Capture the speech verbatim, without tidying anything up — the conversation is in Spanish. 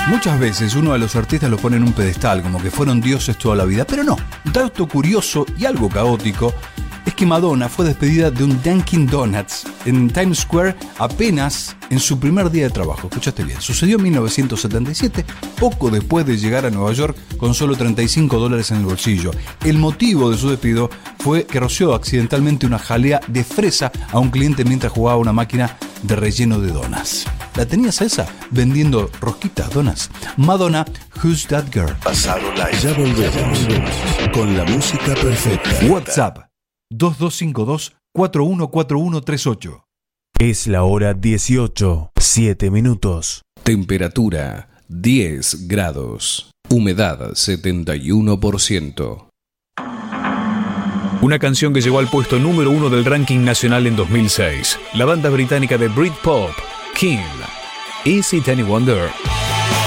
Muchas veces uno de los artistas los pone en un pedestal, como que fueron dioses toda la vida, pero no. Dato curioso y algo caótico es que Madonna fue despedida de un Dunkin' Donuts en Times Square apenas en su primer día de trabajo. Escuchaste bien, sucedió en mil novecientos setenta y siete, poco después de llegar a Nueva York con solo treinta y cinco dólares en el bolsillo. El motivo de su despido fue que roció accidentalmente una jalea de fresa a un cliente mientras jugaba una máquina de relleno de donas. ¿La tenías esa? Vendiendo rosquitas, donas. Madonna, Who's That Girl? Pasado la ya volvemos con la música perfecta. WhatsApp dos dos cinco dos, cuatro uno cuatro uno tres ocho. Es la hora dieciocho, siete minutos. Temperatura diez grados. Humedad setenta y uno por ciento. Una canción que llegó al puesto número uno del ranking nacional en dos mil seis. La banda británica de Britpop, King. Is It Any Wonder?